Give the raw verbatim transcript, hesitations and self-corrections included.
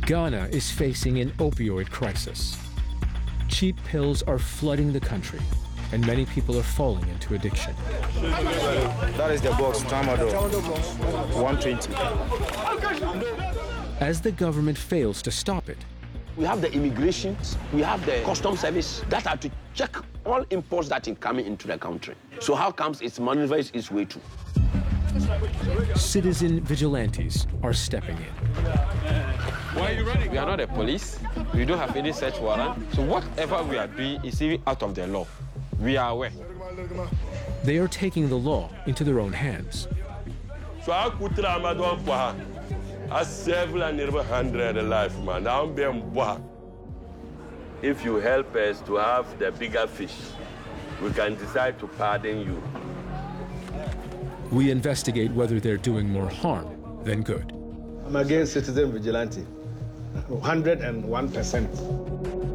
Ghana is facing an opioid crisis. Cheap pills are flooding the country, and many people are falling into addiction. That is the box, Tramadol, one twenty. As the government fails to stop it, we have the immigration, we have the custom service that are to check all imports that are coming into the country. So how comes it maneuvers its way to? Citizen vigilantes are stepping in. Why are you running? We are not the police. We don't have any search warrant. So whatever we are doing is even out of the law. We are aware. They are taking the law into their own hands. So I could try I several and never hundred life, man. Now I'm being boy. If you help us to have the bigger fish, we can decide to pardon you. We investigate whether they're doing more harm than good. I'm against citizen vigilante, one hundred and one percent.